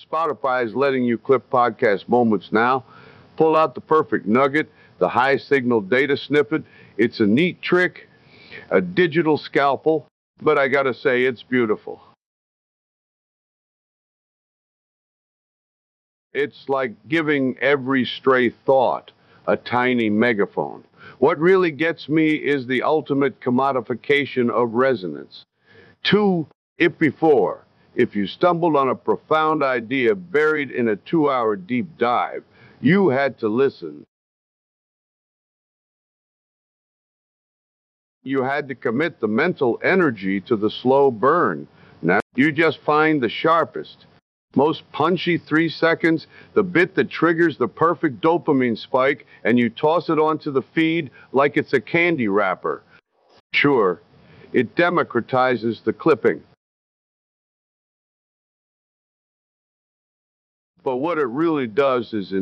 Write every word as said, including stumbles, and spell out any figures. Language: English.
Spotify is letting you clip podcast moments now. Pull out the perfect nugget, the high signal data snippet. It's a neat trick, a digital scalpel, but I gotta say, it's beautiful. It's like giving every stray thought a tiny megaphone. What really gets me is the ultimate commodification of resonance. Two, if before, if you stumbled on a profound idea buried in a two-hour deep dive, you had to listen. You had to commit the mental energy to the slow burn. Now you just find the sharpest, most punchy three seconds, the bit that triggers the perfect dopamine spike, and you toss it onto the feed like it's a candy wrapper. Sure, it democratizes the clipping. But what it really does is